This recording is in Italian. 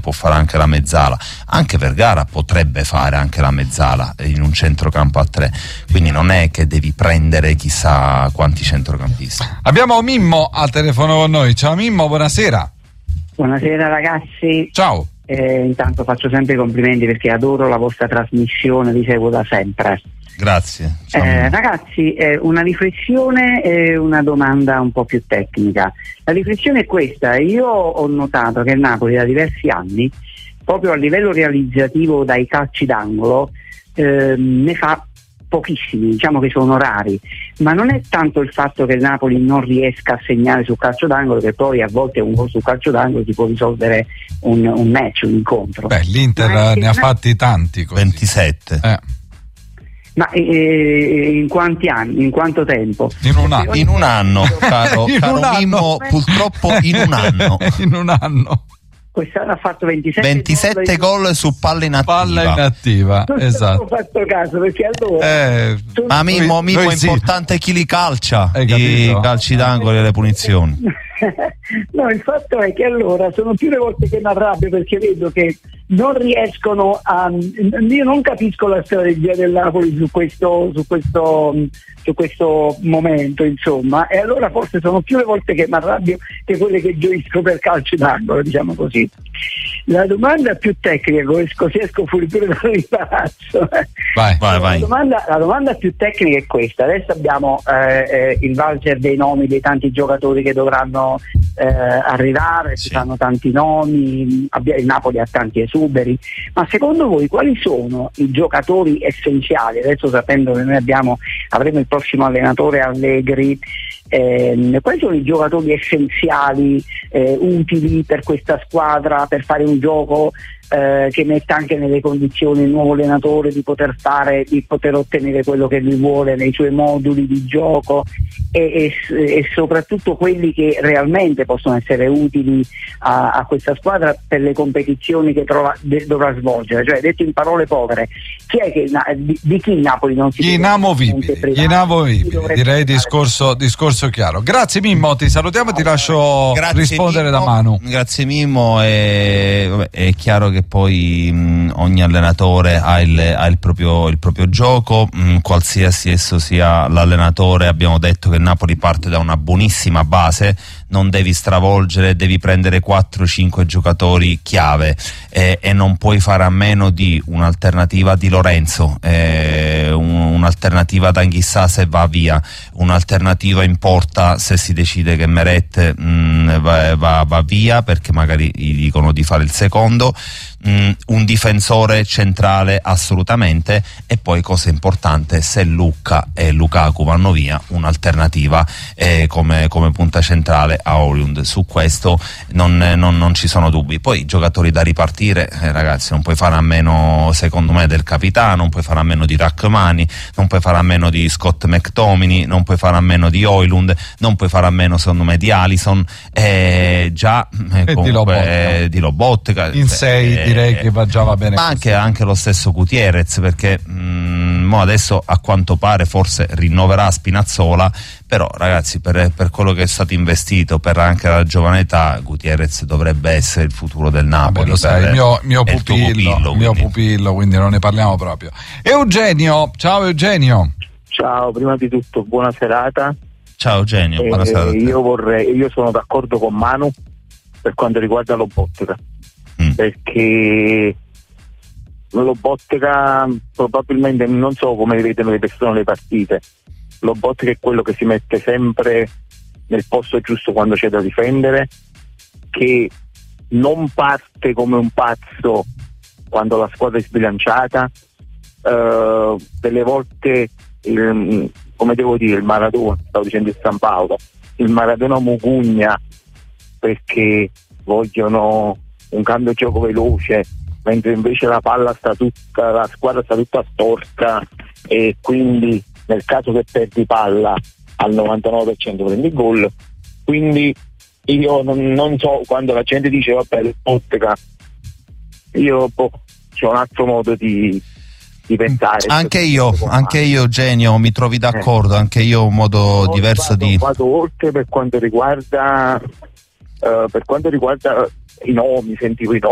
può fare anche la mezzala, anche Vergara potrebbe fare anche la mezzala in un centrocampo a 3, quindi non è che devi prendere chissà quanti centrocampisti. Abbiamo Mimmo al telefono con noi. Ciao Mimmo, buonasera. Buonasera ragazzi. Ciao. Intanto faccio sempre i complimenti perché adoro la vostra trasmissione, vi seguo da sempre. Grazie. Ragazzi, una riflessione e una domanda un po' più tecnica. La riflessione è questa: io ho notato che il Napoli da diversi anni, proprio a livello realizzativo dai calci d'angolo, ne fa pochissimi, diciamo che sono rari, ma non è tanto il fatto che il Napoli non riesca a segnare sul calcio d'angolo, che poi a volte un gol sul calcio d'angolo ti può risolvere un match, un incontro. L'Inter ne ha fatti tanti così. 27. Ma in quanti anni? In quanto tempo? In un anno, caro Mimmo, purtroppo in un anno. In un anno. Quest'anno ha fatto 27 gol su palla inattiva. Esatto. Non ho fatto caso perché allora ma Mimmo è importante chi li calcia, i calci d'angolo e le punizioni. No, il fatto è che allora sono più le volte che mi arrabbio perché vedo che non riescono a. Io non capisco la strategia del Napoli su questo momento, insomma, e allora forse sono più le volte che mi arrabbio che quelle che gioisco per calcio d'angolo, diciamo così. La domanda più tecnica, così esco fuori pure dall'imbarazzo. Vai. La domanda più tecnica è questa: adesso abbiamo il valzer dei nomi dei tanti giocatori che dovranno arrivare, ci saranno tanti nomi, il Napoli ha tanti esuberi, ma secondo voi quali sono i giocatori essenziali? Adesso, sapendo che noi avremo il prossimo allenatore Allegri, quali sono i giocatori essenziali, utili per questa squadra, per fare un gioco che metta anche nelle condizioni il nuovo allenatore di poter ottenere quello che lui vuole nei suoi moduli di gioco, e soprattutto quelli che realmente possono essere utili a questa squadra per le competizioni che dovrà svolgere. Cioè, detto in parole povere, chi è che di chi Napoli non si gli inamovibili, direi discorso chiaro. Grazie Mimmo, ti salutiamo e ti lascio rispondere Mimmo, da Manu. Grazie Mimmo, è chiaro che poi ogni allenatore ha il proprio gioco, qualsiasi esso sia l'allenatore. Abbiamo detto che il Napoli parte da una buonissima base, non devi stravolgere, devi prendere 4-5 giocatori chiave, e non puoi fare a meno di un'alternativa di Lorenzo, un'alternativa da Anghissà se va via, un'alternativa in porta se si decide che Meret va via perché magari gli dicono di fare il secondo, un difensore centrale assolutamente, e poi cosa importante, se Lucca e Lukaku vanno via, un'alternativa come punta centrale a Højlund. Su questo non ci sono dubbi. Poi i giocatori da ripartire, ragazzi, non puoi fare a meno secondo me del capitano, non puoi fare a meno di Rachmani, non puoi fare a meno di Scott McTominay, non puoi fare a meno di Højlund, non puoi fare a meno secondo me di Alisson, di Lobotka in 6 direi che va bene, ma anche lo stesso Gutierrez, perché adesso a quanto pare forse rinnoverà Spinazzola, però ragazzi, per quello che è stato investito, per anche la giovane età, Gutierrez dovrebbe essere il futuro del Napoli. Lo sai, il mio pupillo, quindi non ne parliamo proprio. Eugenio, ciao Eugenio. Ciao, prima di tutto buona serata. Ciao Eugenio, buona serata. Io sono d'accordo con Manu per quanto riguarda Lobotka, perché Lobotka probabilmente, non so come vedono le persone le partite, Lobotka è quello che si mette sempre nel posto giusto quando c'è da difendere, che non parte come un pazzo quando la squadra è sbilanciata, delle volte come devo dire, il Maradona, stavo dicendo il San Paolo, il Maradona mugugna perché vogliono un cambio gioco veloce, mentre invece la squadra sta tutta storta, e quindi nel caso che perdi palla al 99% prendi gol. Quindi io non so, quando la gente dice vabbè Lobotka, io c'ho un altro modo di pensare. Anche io Eugenio, mi trovi d'accordo, anche io ho un modo diverso vado oltre per quanto riguarda i nomi, sentivo i